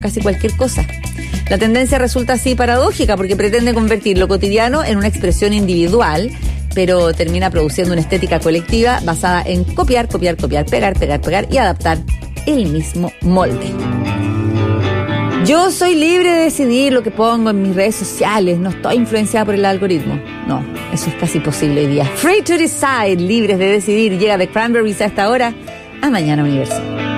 casi cualquier cosa. La tendencia resulta así paradójica porque pretende convertir lo cotidiano en una expresión individual, pero termina produciendo una estética colectiva basada en copiar, pegar y adaptar el mismo molde. Yo soy libre de decidir lo que pongo en mis redes sociales, no estoy influenciada por el algoritmo. No, eso es casi posible hoy día. Free to decide, libres de decidir, llega The Cranberries a esta hora, a Mañana Universal.